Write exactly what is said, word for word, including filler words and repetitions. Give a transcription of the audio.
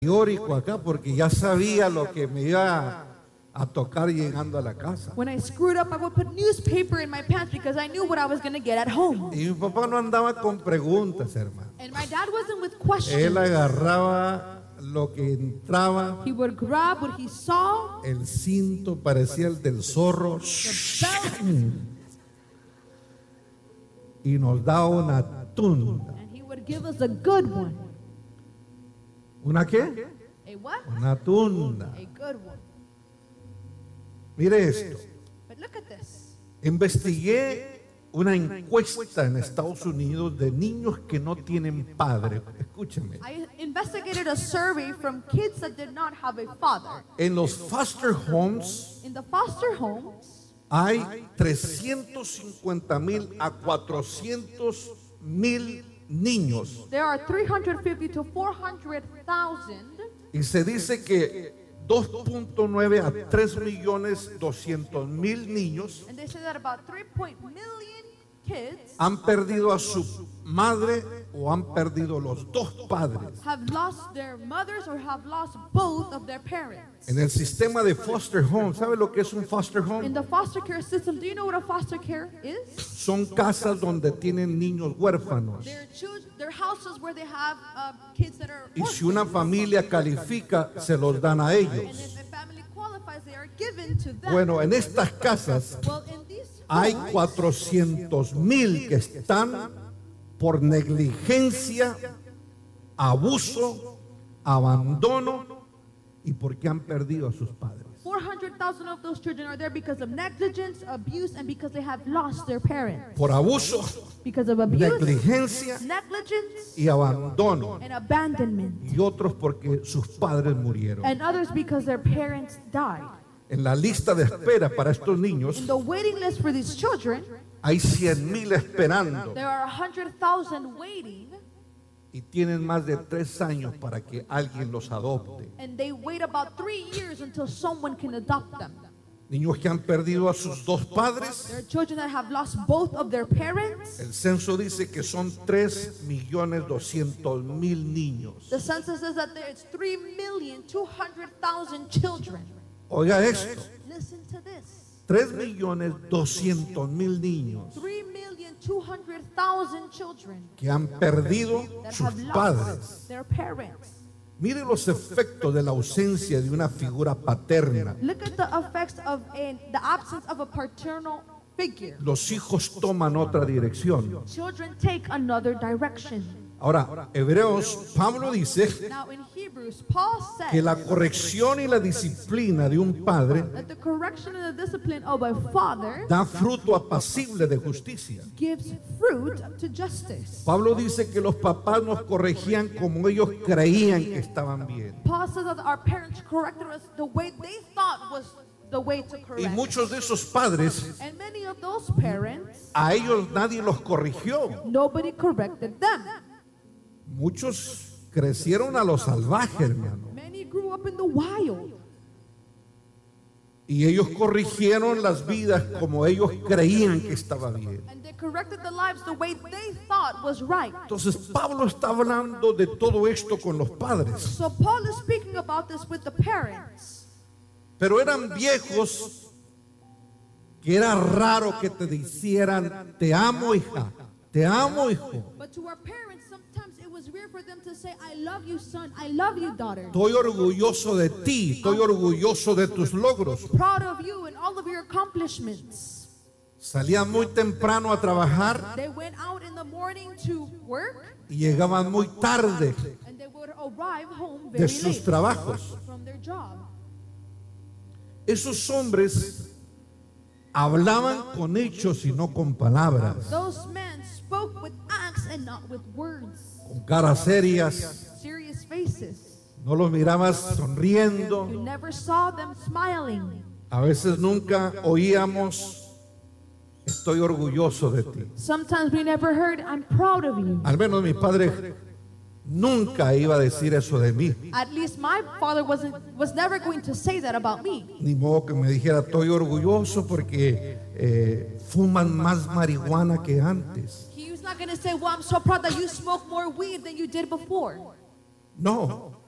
teórico acá porque ya sabía lo que me iba a tocar llegando a la casa. When I screwed up, I would put newspaper in my pants because I knew what I was going to get at home. Y mi papá no andaba con preguntas, hermano. And my dad wasn't with questions. Él agarraba lo que entraba. He would grab what he saw. El cinto parecía el del zorro. The belt. Y nos daba una tunda. And he would give us a good one. ¿Una qué? A what? Una tunda. A good one. Mire esto. But look at this. Investigué una encuesta en Estados Unidos de niños que no tienen padre. Escúcheme. I investigated a survey from kids that did not have a father. En los foster homes In the foster homes, hay trescientos cincuenta mil a cuatrocientos mil niños. there are three hundred fifty to four hundred thousand, Y se dice que dos punto nueve a tres millones doscientos mil niños and they say that about three point million kids han perdido a su madre o han perdido los dos padres. have lost their mothers or have lost both of their parents. En el sistema de foster home, ¿sabe lo que es un foster In home? the foster care system, do you know what a foster care is? Son casas donde tienen niños huérfanos. They're, children, they're houses where they have uh, kids that are Y si orphans. una familia califica, se los dan a And ellos. if a family qualifies, they are given to them. Bueno, en estas casas Well, in these hay homes, cuatrocientos mil que están por negligencia, abuso, abandono y porque han perdido a sus padres. four hundred thousand of those children are there because of negligence, abuse, and because they have lost their parents. Por abuso, Because of abuse, negligencia negligence, y abandono. and abandonment. Y otros porque sus padres murieron. And others because their parents died. En la lista de espera para estos niños In the waiting list for these children, hay cien mil esperando there are one hundred thousand waiting, y tienen más de tres años para que alguien los adopte. and they wait about three years until someone can adopt them. Niños que han perdido a sus dos padres. There are children that have lost both of their parents. El censo dice que son tres millones doscientos mil niños. The census says that there is three million two hundred thousand children. Oiga esto, Listen to this. tres millones doscientos mil niños three million two hundred thousand children que han perdido that sus have padres. lost their parents. Mire los efectos de la ausencia de una figura paterna. Look at the effects of a, the absence of a paternal figure. Los hijos toman otra dirección. Children take another direction. Ahora, Hebreos, Pablo dice Now in Hebrews, Paul que says la corrección y la disciplina de un padre that the correction and the discipline of a father da fruto apacible de justicia. gives fruit to justice. Pablo dice que los papás nos corregían como ellos creían que estaban bien. Paul says that our parents corrected us the way they thought was the way to Y correct. muchos de esos padres, And many of those parents, a ellos nadie los corrigió. nobody corrected them. Muchos crecieron a lo salvaje, hermano. Many grew up in the wild. Y ellos corrigieron las vidas como ellos creían que estaba bien. And they corrected the lives the way they thought was right. Entonces Pablo está hablando de todo esto con los padres. So Paul is speaking about this with the parents. Pero eran viejos que era raro que te dijeran, te amo, hija, te amo, hijo. But to our parents, sometimes it was weird for them to say, I love you, son. I love you, daughter. Estoy orgulloso de ti, estoy orgulloso de tus logros. Proud of you and all of your accomplishments. Salían muy temprano a trabajar They went out in the morning to work y llegaban muy tarde and they would arrive home de very sus late trabajos. from their job. Esos hombres hablaban con hechos y no con palabras, Those men spoke with acts and not with words. con caras serias. Serious faces. No los mirabas sonriendo. You never saw them smiling. A veces nunca oíamos, estoy orgulloso de ti. Sometimes we never heard, I'm proud of you. Al menos mi padre nunca iba a decir eso de mí. At least my father wasn't was never going to say that about me. Ni modo que me dijera, estoy orgulloso porque eh, fuman más marihuana que antes. He was not going to say, well, I'm so proud that you smoke more weed than you did before. No,